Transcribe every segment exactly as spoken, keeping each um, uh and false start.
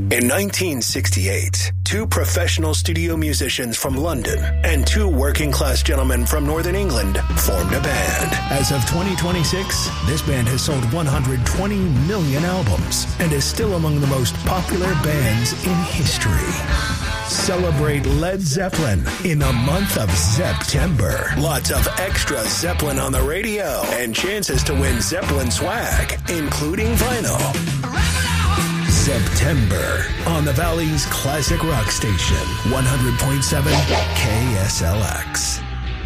In nineteen sixty-eight, two professional studio musicians from London and two working-class gentlemen from Northern England formed a band. As of twenty twenty-six, this band has sold one hundred twenty million albums and is still among the most popular bands in history. Celebrate Led Zeppelin in the month of September. Lots of extra Zeppelin on the radio and chances to win Zeppelin swag, including vinyl. September on the Valley's classic rock station, one hundred point seven K S L X.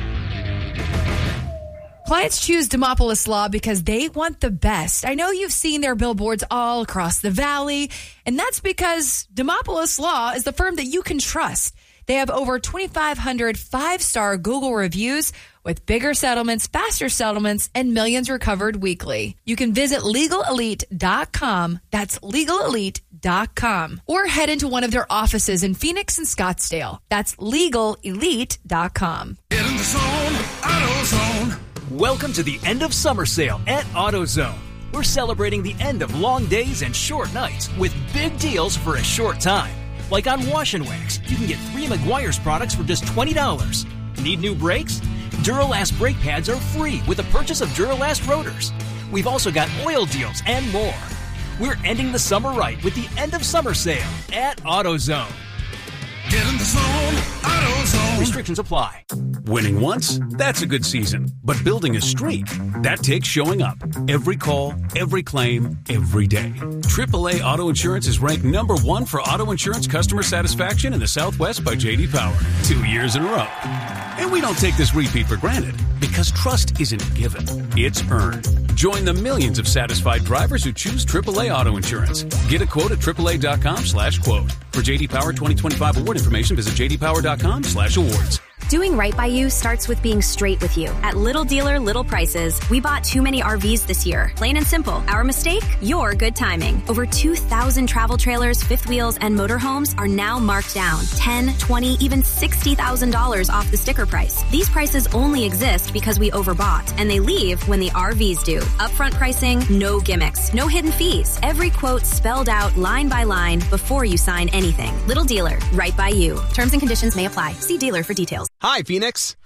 Clients choose Demopolis Law because they want the best. I know you've seen their billboards all across the valley, and that's because Demopolis Law is the firm that you can trust. They have over twenty-five hundred five-star Google reviews with bigger settlements, faster settlements, and millions recovered weekly. You can visit legal elite dot com. That's legal elite dot com. Or head into one of their offices in Phoenix and Scottsdale. That's legal elite dot com. Get in the zone, AutoZone. Welcome to the end of summer sale at AutoZone. We're celebrating the end of long days and short nights with big deals for a short time. Like on Wash and Wax, you can get three Meguiar's products for just twenty dollars. Need new brakes? Duralast brake pads are free with the purchase of Duralast rotors. We've also got oil deals and more. We're ending the summer right with the end of summer sale at AutoZone. Get in the zone, AutoZone. Restrictions apply. Winning once, that's a good season. But building a streak, that takes showing up. Every call, every claim, every day. triple A Auto Insurance is ranked number one for auto insurance customer satisfaction in the Southwest by J D Power. Two years in a row. And we don't take this repeat for granted, because trust isn't given, it's earned. Join the millions of satisfied drivers who choose triple A Auto Insurance. Get a quote at triple A dot com slash quote. For J D Power twenty twenty-five award information, visit j d power dot com slash awards. Doing right by you starts with being straight with you. At Little Dealer, Little Prices, we bought too many R Vs this year. Plain and simple. Our mistake? Your good timing. Over two thousand travel trailers, fifth wheels, and motorhomes are now marked down. ten, twenty, even sixty thousand dollars off the sticker price. These prices only exist because we overbought, and they leave when the R Vs do. Upfront pricing, no gimmicks, no hidden fees. Every quote spelled out line by line before you sign anything. Little Dealer, right by you. Terms and conditions may apply. See dealer for details. Hi, Phoenix.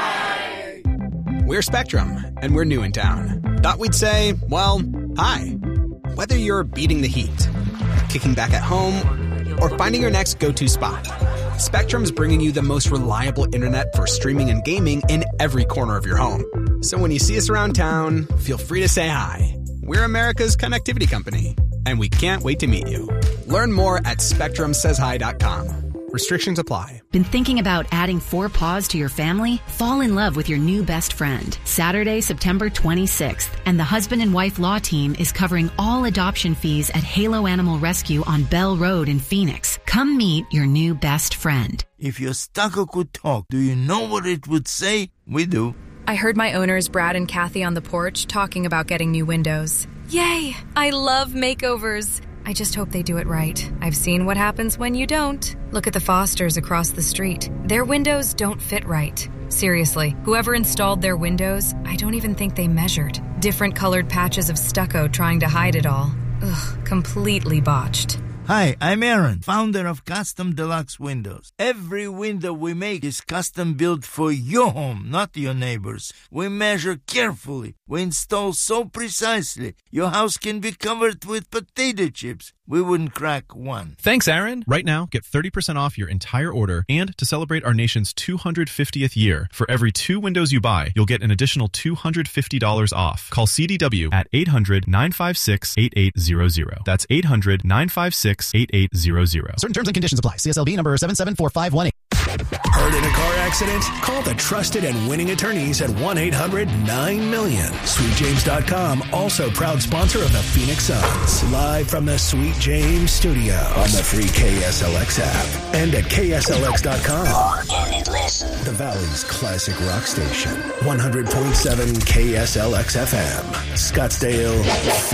Hi. We're Spectrum, and we're new in town. Thought we'd say, well, hi. Whether you're beating the heat, kicking back at home, or finding your next go-to spot, Spectrum's bringing you the most reliable internet for streaming and gaming in every corner of your home. So when you see us around town, feel free to say hi. We're America's connectivity company, and we can't wait to meet you. Learn more at spectrum says hi dot com. Restrictions apply. Been thinking about adding four paws to your family? Fall in love with your new best friend. Saturday, September twenty-sixth, and the husband and wife law team is covering all adoption fees at Halo Animal Rescue on Bell Road in Phoenix. Come meet your new best friend. If your stucco could talk, do you know what it would say? We do. I heard my owners, Brad and Kathy, on the porch talking about getting new windows. Yay! I love makeovers. I just hope they do it right. I've seen what happens when you don't. Look at the Fosters across the street. Their windows don't fit right. Seriously, whoever installed their windows, I don't even think they measured. Different colored patches of stucco trying to hide it all. Ugh, completely botched. Hi, I'm Aaron, founder of Custom Deluxe Windows. Every window we make is custom built for your home, not your neighbor's. We measure carefully. We install so precisely, your house can be covered with potato chips. We wouldn't crack one. Thanks, Aaron. Right now, get thirty percent off your entire order, and to celebrate our nation's two hundred fiftieth year, for every two windows you buy, you'll get an additional two hundred fifty dollars off. Call C D W at eight hundred, nine five six, eight eight zero zero. That's eight hundred, nine five six, eight eight zero zero. Certain terms and conditions apply. C S L B number seven seven four five one eight. Hurt in a car accident? Call the trusted and winning attorneys at one eight hundred nine million. Sweet James dot com, also proud sponsor of the Phoenix Suns. Live from the Sweet James studio on the free K S L X app and at K S L X dot com. The Valley's classic rock station. one hundred point seven K S L X F M. Scottsdale.